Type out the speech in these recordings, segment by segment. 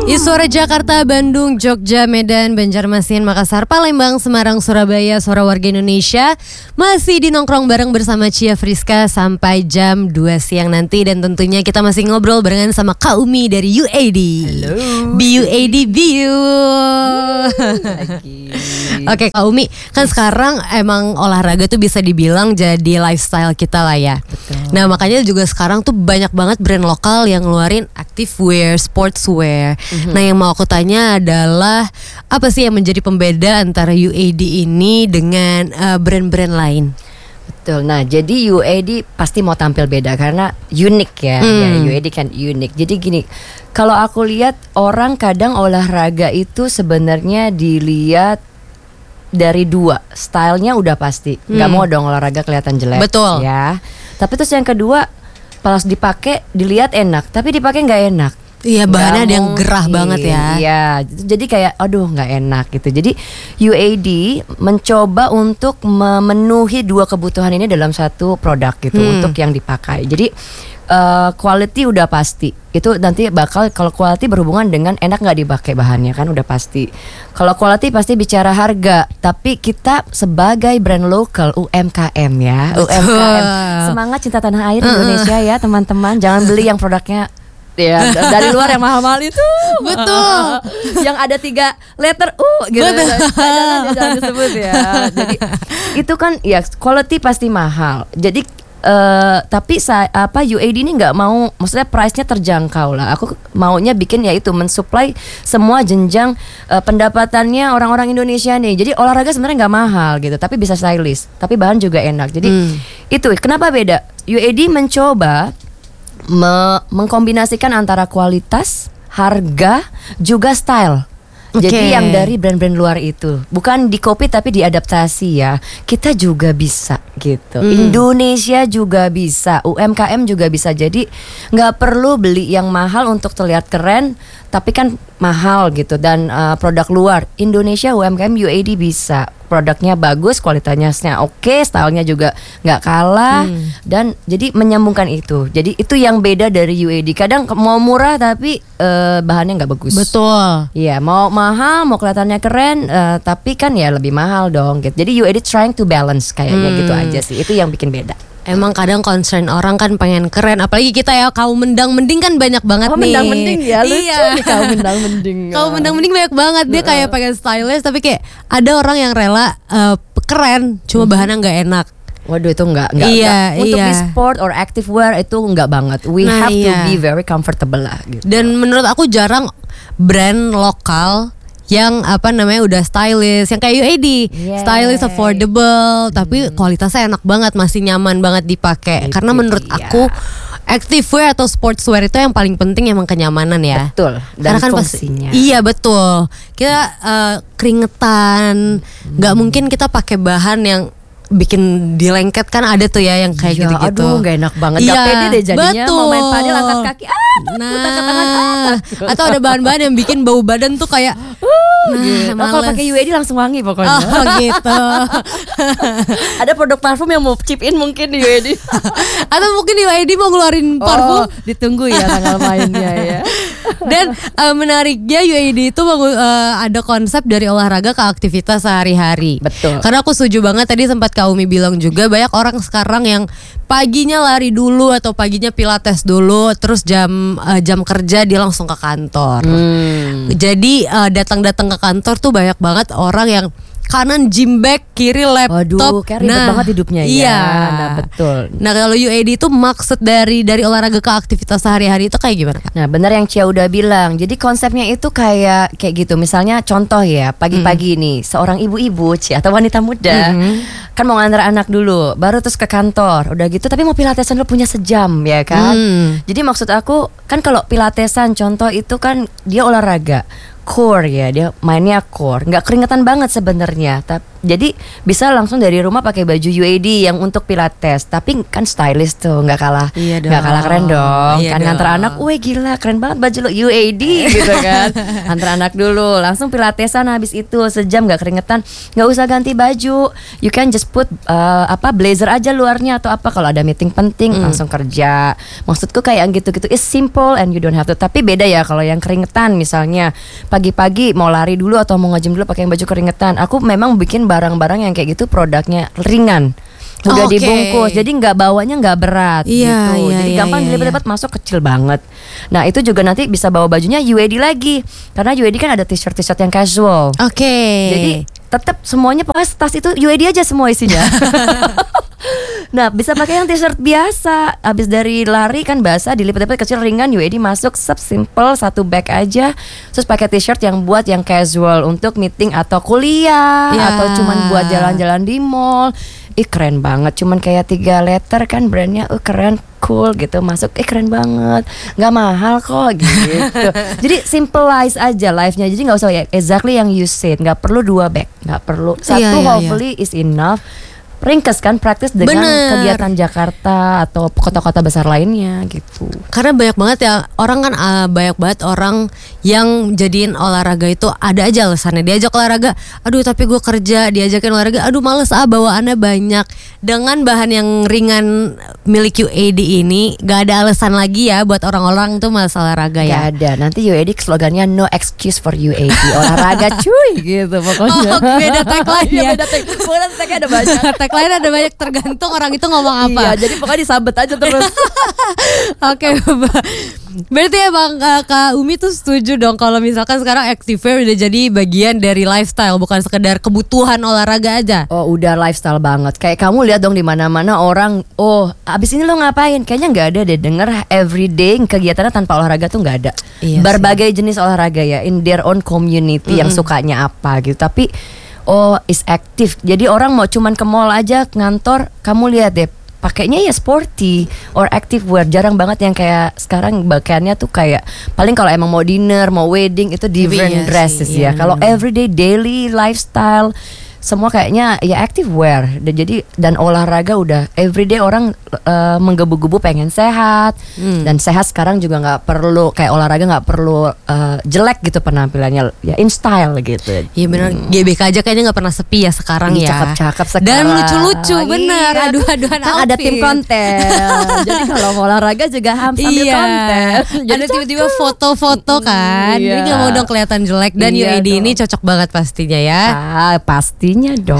Istora Jakarta, Bandung, Jogja, Medan, Banjarmasin, Makassar, Palembang, Semarang, Surabaya, suara warga Indonesia. Masih di nongkrong bareng bersama Cia Friska sampai jam 2 siang nanti. Dan tentunya kita masih ngobrol barengan sama Kak Umi dari UAD. Halo. BUAD BU. Oke, Kak Umi, kan sekarang emang olahraga tuh bisa dibilang jadi lifestyle kita lah ya. Betul. Nah makanya juga sekarang tuh banyak banget brand lokal yang ngeluarin activewear, sportswear. Nah yang mau aku tanya adalah apa sih yang menjadi pembeda antara UAD ini dengan brand-brand lain? Betul. Nah, jadi UAD pasti mau tampil beda karena unik ya. Ya, UAD kan unik. Jadi gini, kalau aku lihat orang kadang olahraga itu sebenarnya dilihat dari dua, stylenya udah pasti. Gak mau dong olahraga kelihatan jelek. Betul. Ya. Tapi terus yang kedua, pas dipakai dilihat enak, tapi dipakai nggak enak. Iya, bahannya ada yang Nggak gerah mungkin. banget ya. Iya, jadi kayak aduh nggak enak gitu. Jadi UAD mencoba untuk memenuhi dua kebutuhan ini dalam satu produk gitu untuk yang dipakai. Jadi quality udah pasti. Itu nanti bakal, kalau quality berhubungan dengan enak nggak dipakai bahannya kan udah pasti. Kalau quality pasti bicara harga. Tapi kita sebagai brand lokal UMKM ya, UMKM, semangat cinta tanah air Indonesia ya teman-teman. Jangan beli yang produknya ya dari luar yang mahal-mahal itu. Betul. Yang ada 3 letter gitu. Jangan disebut ya. Jadi itu kan ya quality pasti mahal. Jadi tapi UAD ini nggak mau, maksudnya price-nya terjangkau lah. Aku maunya bikin yaitu mensuplai semua jenjang pendapatannya orang-orang Indonesia nih. Jadi olahraga sebenarnya nggak mahal gitu, tapi bisa stylish, tapi bahan juga enak. Jadi itu kenapa beda. UAD mencoba mengkombinasikan antara kualitas, harga, juga style. Jadi yang dari brand-brand luar itu bukan di copy tapi diadaptasi ya. Kita juga bisa gitu. Indonesia juga bisa, UMKM juga bisa. Jadi nggak perlu beli yang mahal untuk terlihat keren, tapi kan mahal gitu. Dan produk luar Indonesia UMKM UAD bisa. Produknya bagus, kualitasnya oke, stylenya juga nggak kalah, dan jadi menyambungkan itu. Jadi itu yang beda dari UAD. Kadang mau murah tapi bahannya nggak bagus. Betul. Iya, mau mahal, mau kelihatannya keren, tapi kan ya lebih mahal dong. Gitu. Jadi UAD trying to balance kayaknya gitu aja sih. Itu yang bikin beda. Emang kadang concern orang kan pengen keren, apalagi kita ya kaum mendang-mending kan banyak banget nih. Mendang-mending ya, lucu iya. nih kaum mendang-mending. Kaum mendang-mending banyak banget, dia kayak pengen stylish tapi kayak ada orang yang rela keren, cuma bahannya nggak enak. Waduh itu enggak. Iya, Untuk iya. di sport or active wear itu enggak banget. We Nah, have to iya. be very comfortable lah gitu. Dan menurut aku jarang brand lokal yang udah stylish, yang kayak UAD, Yeay. stylish, affordable, tapi kualitasnya enak banget, masih nyaman banget dipakai. Itu Karena menurut dia. aku activewear atau sportswear itu yang paling penting emang kenyamanan ya. Betul. Dan Karena kan fungsinya. iya betul. Kita keringetan, nggak mungkin kita pakai bahan yang bikin dilengket, kan ada tuh ya yang kayak Ya, gitu-gitu. aduh nggak enak banget. Iya, Gak pede deh jadinya. betul. Mau main padel angkat kaki. Angkat tangan. Atau ada bahan-bahan yang bikin bau badan tuh kayak Gitu. Kalau males. pakai UAD langsung wangi pokoknya. Oh gitu. Ada produk parfum yang mau chip in mungkin di UAD. Atau mungkin di UAD mau ngeluarin parfum. Ditunggu ya tanggal mainnya ya. Dan menariknya UAD itu ada konsep dari olahraga ke aktivitas sehari-hari. Betul. Karena aku setuju banget, tadi sempat Kak Umi bilang juga banyak orang sekarang yang paginya lari dulu atau paginya pilates dulu, terus jam kerja dia langsung ke kantor. Jadi datang-datang ke kantor tuh banyak banget orang yang kanan gym bag, kiri laptop. Waduh, kayak ribet banget hidupnya ya. Iya. Nah, betul. Nah, kalau UAD itu maksud dari olahraga ke aktivitas sehari-hari itu kayak gimana, Kak? Nah benar yang Cia udah bilang. Jadi konsepnya itu kayak gitu. Misalnya contoh ya, pagi-pagi nih seorang ibu-ibu Cia atau wanita muda kan mau ngantar anak dulu, baru terus ke kantor. Udah gitu tapi mau pilatesan dulu, punya sejam ya kan. Jadi maksud aku kan kalau pilatesan contoh itu kan dia olahraga core ya, dia mainnya core, nggak keringetan banget sebenarnya. Jadi bisa langsung dari rumah pakai baju UAD yang untuk pilates. Tapi kan stylish tuh, nggak kalah keren dong. Iya Kan dong. nganter anak, wih gila keren banget baju lo UAD gitu kan. Antar anak dulu, langsung pilatesan habis itu sejam nggak keringetan, nggak usah ganti baju. You can just put blazer aja luarnya atau apa kalau ada meeting penting langsung kerja. Maksudku kayak gitu-gitu is simple and you don't have to. Tapi beda ya kalau yang keringetan misalnya pagi-pagi mau lari dulu atau mau nge-gym dulu pakai baju keringetan. Aku memang bikin barang-barang yang kayak gitu produknya ringan, mudah dibungkus, jadi nggak bawanya nggak berat gitu. Jadi gampang dilipat-lipat masuk kecil banget. Nah itu juga nanti bisa bawa bajunya UAD lagi, karena UAD kan ada t-shirt yang casual. Jadi tetap semuanya tas itu UAD aja semua isinya. Nah bisa pakai yang t-shirt biasa. Abis dari lari kan basah, dilipat-lipat kecil ringan, UAD masuk, simple satu bag aja. Terus pakai t-shirt yang buat yang casual untuk meeting atau kuliah atau cuman buat jalan-jalan di mall. Keren banget, cuman kayak 3 letter kan brandnya, keren, cool gitu, masuk, keren banget, nggak mahal kok gitu. Jadi simplize aja life-nya, jadi nggak usah exactly yang you said, nggak perlu 2 bag, nggak perlu satu, hopefully is enough. Ringkes kan, praktis dengan kegiatan Jakarta atau kota-kota besar lainnya gitu. Karena banyak banget ya orang kan, banyak banget orang yang jadiin olahraga itu ada aja alasannya. Diajak olahraga, aduh tapi gue kerja. Diajakin olahraga, aduh males bawaannya banyak. Dengan bahan yang ringan milik UAD ini, gak ada alasan lagi ya buat orang-orang tuh males olahraga ya. Gak ada, nanti UAD slogannya no excuse for UAD, olahraga cuy gitu pokoknya. Beda tagline ya. Beda tagline ada banyak. Tagline ada banyak, tergantung orang itu ngomong apa. Iya, jadi pokoknya disabet aja terus. Oke, berarti emang Kak Umi tuh setuju dong kalau misalkan sekarang activewear udah jadi bagian dari lifestyle, bukan sekedar kebutuhan olahraga aja. Oh udah lifestyle banget. Kayak kamu lihat dong di mana-mana orang, abis ini lo ngapain? Kayaknya nggak ada deh denger everyday kegiatannya tanpa olahraga tuh nggak ada. Iya Berbagai jenis olahraga ya, in their own community yang sukanya apa gitu. Tapi is aktif. Jadi orang mau cuman ke mall aja ngantor, kamu lihat deh pakainya ya sporty or active wear. Jarang banget yang kayak sekarang pakaiannya tuh kayak paling kalau emang mau dinner, mau wedding itu different dresses ya. Kalau everyday daily lifestyle semua kayaknya ya active wear. Dan olahraga udah everyday orang menggebu-gebu pengen sehat. Dan sehat sekarang juga nggak perlu kayak olahraga nggak perlu jelek gitu penampilannya, ya in style gitu. Iya benar, GBK aja kayaknya nggak pernah sepi ya sekarang ya. Cakep-cakep sekarang. Dan lucu-lucu bener, aduan-aduan kan ada tim konten. Jadi kalau mau olahraga juga sambil konten. Jadi ada tiba-tiba foto-foto kan. Jadi nggak mau dong kelihatan jelek. Dan UAD ini cocok banget pastinya ya. Pastinya dong.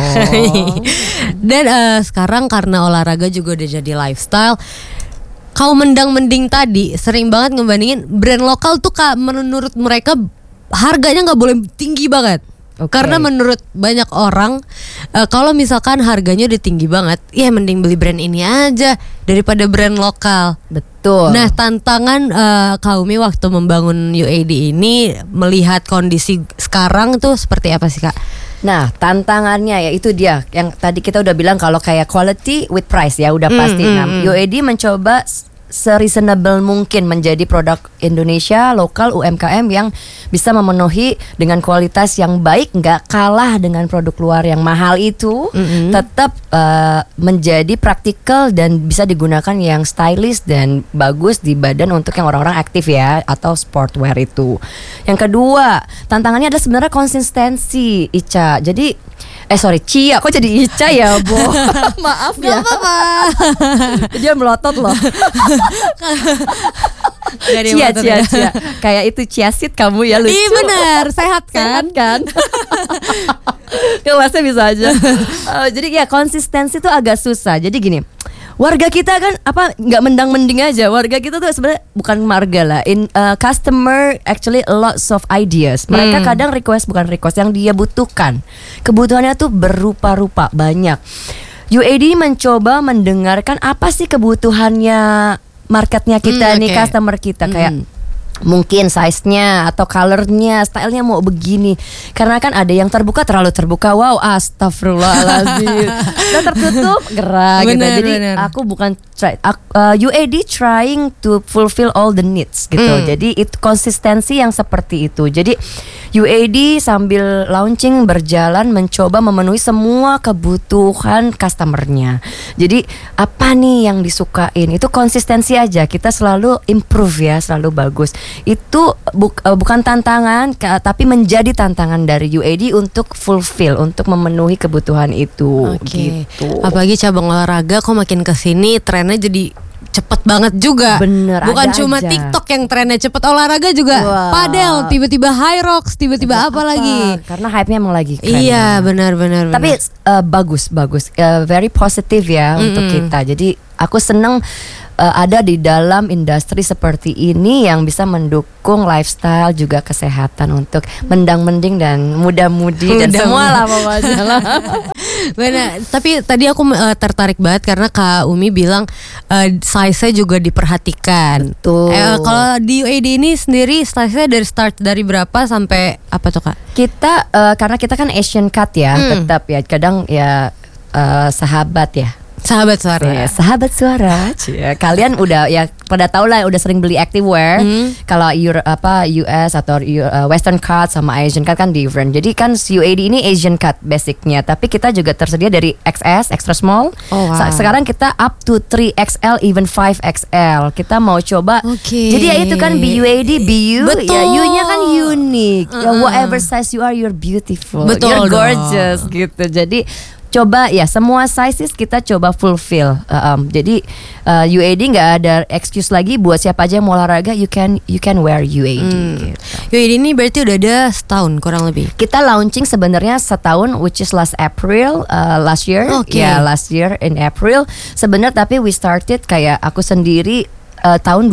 Dan sekarang karena olahraga juga udah jadi lifestyle. Kalau mending tadi sering banget ngebandingin brand lokal tuh Kak, menurut mereka harganya nggak boleh tinggi banget. Karena menurut banyak orang kalau misalkan harganya udah tinggi banget, ya mending beli brand ini aja daripada brand lokal. Betul. Nah tantangan Kak Umi waktu membangun UAD ini melihat kondisi sekarang tuh seperti apa sih Kak? Nah tantangannya ya itu dia yang tadi kita udah bilang kalau kayak quality with price ya udah pasti. Nah UAD mencoba sereasonable mungkin menjadi produk Indonesia lokal UMKM yang bisa memenuhi dengan kualitas yang baik, nggak kalah dengan produk luar yang mahal itu, tetap menjadi praktikal dan bisa digunakan yang stylish dan bagus di badan untuk yang orang-orang aktif ya atau sportwear itu. Yang kedua tantangannya adalah sebenarnya konsistensi Ica. Jadi Cia, kok jadi Ica ya, Bo? Maaf ya. Gak apa-apa. Dia melotot loh. Cia. Kayak itu chia seed kamu ya, lucu. Iya benar, sehat kan? Kelasnya bisa aja. Jadi ya konsistensi tuh agak susah. Jadi gini, warga kita kan nggak mendang-mending aja. Warga kita tuh sebenarnya bukan marga lah. Customer actually lots of ideas. Mereka kadang bukan request yang dia butuhkan. Kebutuhannya tuh berupa-rupa banyak. UAD mencoba mendengarkan apa sih kebutuhannya marketnya kita nih, customer kita kayak mungkin size-nya atau color-nya, stylenya mau begini. Karena kan ada yang terbuka terlalu terbuka, wow, astagfirullahaladzim. Dan tertutup gerak gitu. Jadi aku bukan UAD trying to fulfill all the needs gitu. Jadi itu konsistensi yang seperti itu. Jadi UAD sambil launching berjalan mencoba memenuhi semua kebutuhan customernya. Jadi apa nih yang disukain, itu konsistensi aja. Kita selalu improve ya, selalu bagus. Itu bukan tantangan, tapi menjadi tantangan dari UAD untuk fulfill, untuk memenuhi kebutuhan itu. Gitu. Apalagi cabang olahraga kok makin kesini trennya jadi cepet banget juga. Bener, bukan ada cuma aja. TikTok yang trennya cepet, olahraga juga. Wah. Padel, tiba-tiba high rocks, tiba-tiba apa lagi. Karena hype-nya emang lagi keren. Iya, benar. Tapi bagus, very positif ya untuk kita. Jadi aku seneng ada di dalam industri seperti ini yang bisa mendukung lifestyle juga kesehatan untuk mendang-mending dan muda-mudi dan semua lah pokoknya lah. Benar. Tapi tadi aku tertarik banget karena Kak Umi bilang size-nya juga diperhatikan. Betul. Kalau di UAD ini sendiri size-nya dari berapa sampai apa tuh Kak? Kita karena kita kan Asian cut ya, tetap ya kadang ya sahabat ya. Sahabat suara. Ya, sahabat suara. Cia. Kalian udah ya pada tahu lah, udah sering beli activewear. Kalau US atau Western cut sama Asian cut kan different. Jadi kan UAD ini Asian cut basicnya, tapi kita juga tersedia dari XS, extra small. Oh, wow. Sekarang kita up to 3XL, even 5XL. Kita mau coba. Jadi ya itu kan BUAD, BU. Betul. Ya U-nya kan unique. Ya, whatever size you are, you're beautiful. Betul You're dong. gorgeous gitu. Jadi coba ya semua sizes kita coba fulfill. Jadi UAD nggak ada excuse lagi buat siapa aja yang mau olahraga, you can wear UAD. Gitu. UAD ini berarti udah ada setahun kurang lebih. Kita launching sebenarnya setahun, which is last April last year. Ya last year in April. Sebenarnya tapi we started kayak aku sendiri tahun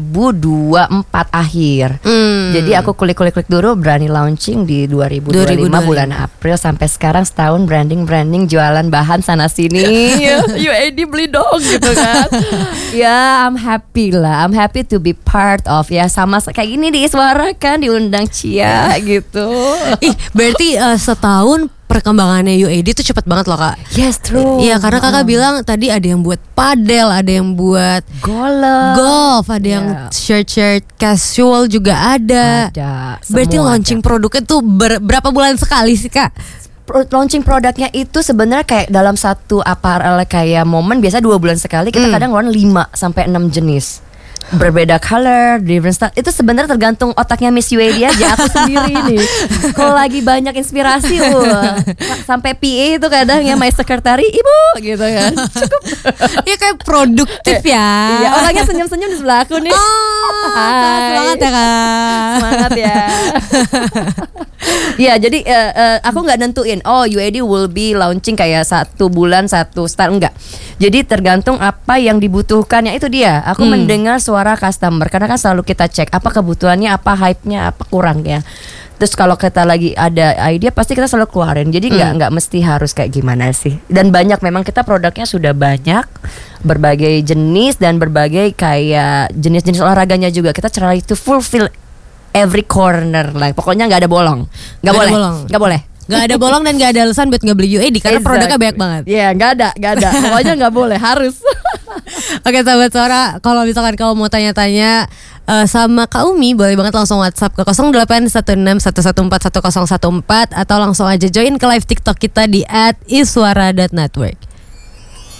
2024 akhir. Jadi aku klik dulu, berani launching di 2025 bulan April, sampai sekarang setahun branding jualan bahan sana sini. UAD beli dong gitu kan. Ya, I'm happy lah. I'm happy to be part of ya, sama kayak gini di Iswara kan diundang Cia gitu. Berarti setahun perkembangannya UAD itu cepet banget loh Kak. Yes, true. Iya, karena Kakak bilang tadi ada yang buat padel, ada yang buat golf, ada yang shirt casual juga ada. Berarti launching produknya tuh berapa bulan sekali sih Kak? Launching produknya itu sebenarnya kayak dalam satu apparel kayak momen biasa 2 bulan sekali, kita kadang ngeluarin 5 sampai 6 jenis. Berbeda color, different style. Itu sebenarnya tergantung otaknya Miss UAD aja. Aku sendiri nih kalau lagi banyak inspirasi sampai PA itu kadang ya, my secretary, ibu gitu kan. Cukup. Ya kayak produktif ya. Iya, orangnya senyum-senyum di sebelah aku nih. Semangat ya Kak. Semangat ya. Ya, jadi aku nggak nentuin UAD will be launching kayak 1 bulan 1 style, enggak. Jadi tergantung apa yang dibutuhkannya, itu dia. Aku mendengar suara customer, karena kan selalu kita cek apa kebutuhannya, apa hype-nya, apa kurangnya. Terus kalau kita lagi ada ide, pasti kita selalu keluarin. Jadi nggak mesti harus kayak gimana sih. Dan banyak, memang kita produknya sudah banyak, berbagai jenis dan berbagai kayak jenis-jenis olahraganya juga. Kita try to fulfill every corner lah. Pokoknya nggak ada bolong. Nggak boleh. Gak ada bolong dan gak ada alasan buat gak beli UAD karena produknya banyak banget. Iya, nggak ada. Pokoknya nggak boleh, harus. Oke sahabat suara, kalau misalkan kamu mau tanya-tanya sama Kak Umi, boleh banget langsung WhatsApp ke 081611410114 atau langsung aja join ke live TikTok kita di @iswara.network.